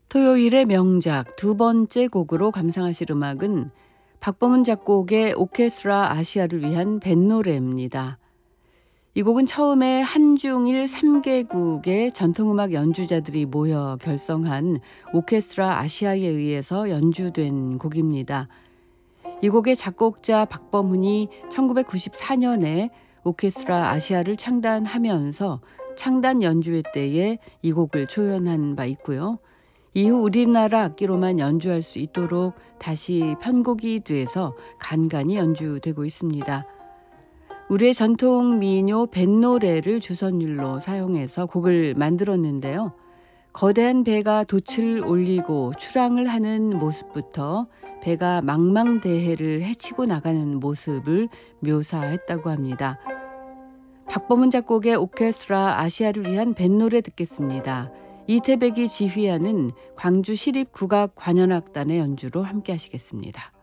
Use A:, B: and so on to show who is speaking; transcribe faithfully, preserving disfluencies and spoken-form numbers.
A: 토요일의 명작 두 번째 곡으로 감상하실 음악은 박범은 작곡의 오케스트라 아시아를 위한 뱃노래입니다. 이 곡은 처음에 한중일 삼 개국의 전통음악 연주자들이 모여 결성한 오케스트라 아시아에 의해서 연주된 곡입니다. 이 곡의 작곡자 박범은이 천구백구십사 년에 오케스트라 아시아를 창단하면서 창단 연주회 때에 이 곡을 초연한 바 있고요. 이후 우리나라 악기로만 연주할 수 있도록 다시 편곡이 돼서 간간히 연주되고 있습니다. 우리의 전통 민요 뱃노래를 주선율로 사용해서 곡을 만들었는데요. 거대한 배가 돛을 올리고 출항을 하는 모습부터 배가 망망대해를 헤치고 나가는 모습을 묘사했다고 합니다. 박범은 작곡의 오케스트라 아시아를 위한 뱃노래 듣겠습니다. 이태백이 지휘하는 광주시립국악관현악단의 연주로 함께 하시겠습니다.